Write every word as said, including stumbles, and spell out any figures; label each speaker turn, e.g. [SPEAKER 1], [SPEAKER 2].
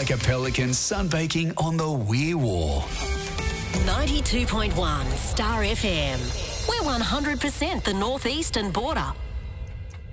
[SPEAKER 1] like a pelican sunbaking on the Weir War.
[SPEAKER 2] ninety-two point one Star F M. We're one hundred percent the northeastern border.